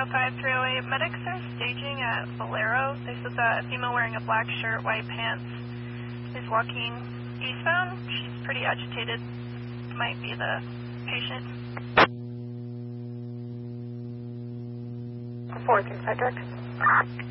308. Medics are staging at Valero. This is a female wearing a black shirt, white pants, is walking eastbound. She's pretty agitated. Might be the patient. 4 through Frederick.